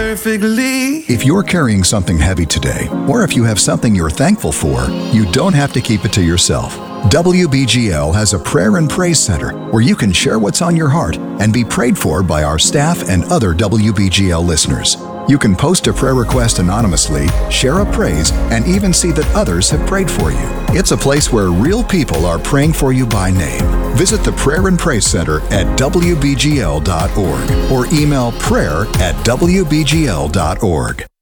perfectly. If you're carrying something heavy today, or if you have something you're thankful for, you don't have to keep it to yourself. WBGL has a prayer and praise center where you can share what's on your heart and be prayed for by our staff and other WBGL listeners. You can post a prayer request anonymously, share a praise, and even see that others have prayed for you. It's a place where real people are praying for you by name. Visit the Prayer and Praise Center at WBGL.org or email prayer@WBGL.org.